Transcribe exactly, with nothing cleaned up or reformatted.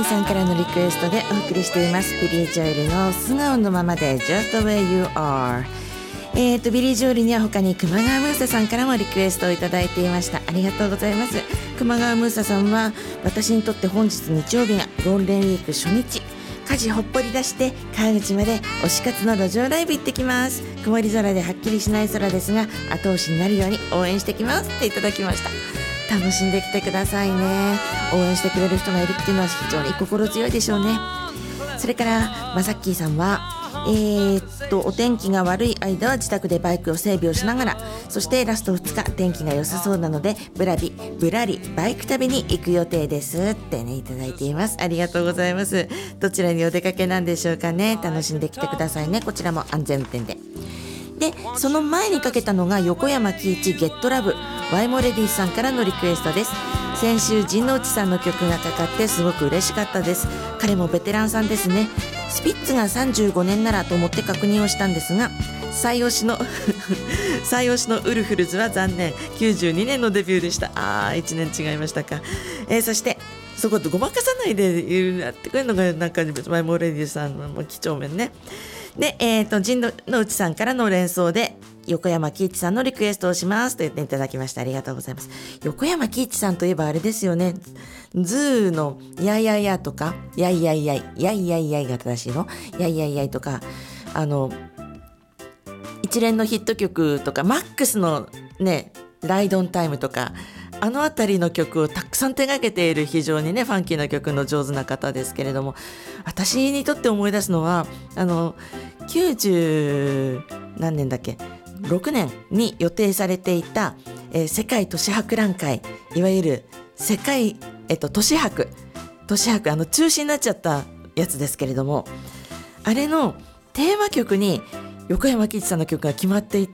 さんからのリクエストでお送りしています。ビリー・ジョエルの素顔のままで Just the way you are。えーとビリー・ジョエルには他に熊川ムーサさんからもリクエストをいただいていました。ありがとうございます。熊川ムーサさんは、私にとって本日日曜日がゴールデンウィーク初日、家事ほっぽり出して川口まで推し活の路上ライブ行ってきます。曇り空ではっきりしない空ですが、後押しになるように応援してきますっていただきました。楽しんできてくださいね。応援してくれる人がいるっていうのは非常に心強いでしょうね。それからマサッキーさんは、えー、っとお天気が悪い間は自宅でバイクを整備をしながら、そしてラストふつか天気が良さそうなのでブラビブラリバイク旅に行く予定ですってねいただいています。ありがとうございます。どちらにお出かけなんでしょうかね。楽しんできてくださいね。こちらも安全運転で。でその前にかけたのが横山喜一ゲットラブワイモレディさんからのリクエストです。先週陣内さんの曲がかかってすごく嬉しかったです。彼もベテランさんですね。スピッツがさんじゅうごねんならと思って確認をしたんですが、最推しの最推しのウルフルズは残念、きゅうじゅうにねんのデビューでした。あーいちねん違いましたか。えー、そしてそこでごまかさないで言うやってくれるのがなんかワイモレディさんの几帳面ね。で、えーと、陣内さんからの連想で横山喜一さんのリクエストをしますと言っていただきました。ありがとうございます。横山喜一さんといえばあれですよね。ズーのやいやいやとか、やいやいやい、やいやいやいが正しいの？やいやいやいとか、あの、一連のヒット曲とか、マックスのね、ライドオンタイムとか、あのあたりの曲をたくさん手掛けている非常にねファンキーな曲の上手な方ですけれども、私にとって思い出すのはあのきゅうじゅう何年だっけろくねんに予定されていた、えー、世界都市博覧会、いわゆる世界、えっと、都市博都市博あの中止になっちゃったやつですけれども、あれのテーマ曲に横山喜一さんの曲が決まっていて、